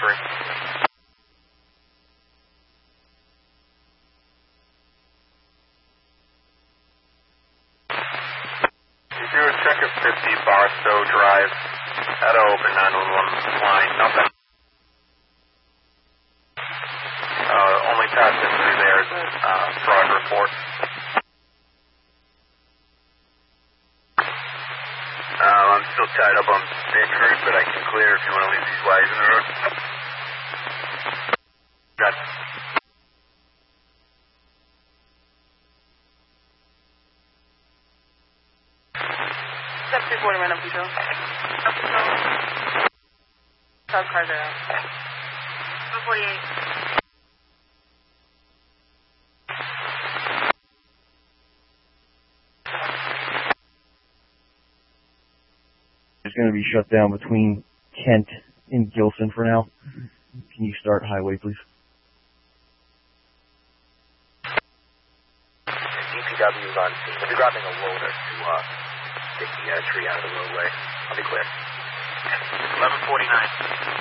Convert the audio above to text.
Do a check at 50 Barstow Drive. That'll open 911 line. Nothing. Only passing through there is a fraud report. I'm still tied up on Vancouver, but I can clear if you want to leave these wires in the road. Got it. Step 240 random control. Up control. South cars are out. 148. It's going to be shut down between Kent and Gilson for now. Can you start highway, please? DPW's on scene. We'll be grabbing a loader to take the tree out of the roadway. I'll be clear. 1149.